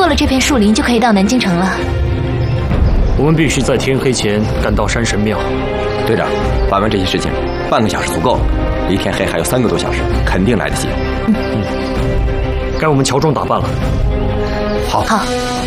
了这片树林，就可以到南京城了。 我们必须在天黑前赶到山神庙。 队长，办完这些事情，半个小时足够了。离天黑还有3个多小时，肯定来得及。 该我们乔装打扮了。 好。 好。